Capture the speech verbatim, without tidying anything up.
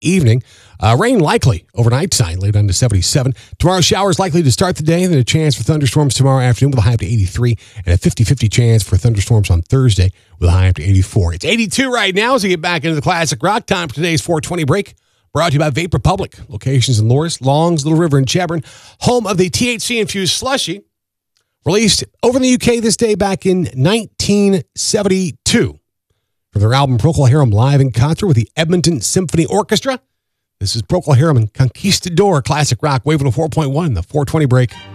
evening. Uh, rain likely overnight tonight, later down to seventy-seven. Tomorrow, showers likely to start the day, then a chance for thunderstorms tomorrow afternoon with a high up to eighty-three, and a fifty-fifty chance for thunderstorms on Thursday with a high up to eighty-four. It's eighty-two right now as we get back into the classic rock. Time for today's four twenty break. Brought to you by Vape Republic. Locations in Loris, Longs, Little River, and Chevron. Home of the T H C-infused slushie. Released over in the U K this day back in nineteen seventy-two. From their album Procol Harum live in concert with the Edmonton Symphony Orchestra. This is Procol Harum and Conquistador Classic Rock, waving a four point one in the four twenty break.